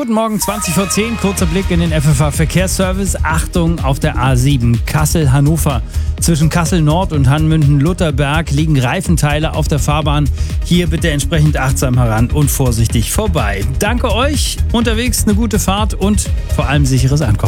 Guten Morgen, 20 vor 10, kurzer Blick in den FFH Verkehrsservice. Achtung auf der A7 Kassel-Hannover. Zwischen Kassel Nord und Hanmünden-Lutherberg liegen Reifenteile auf der Fahrbahn. Hier bitte entsprechend achtsam heran und vorsichtig vorbei. Danke euch, unterwegs eine gute Fahrt und vor allem sicheres Ankommen.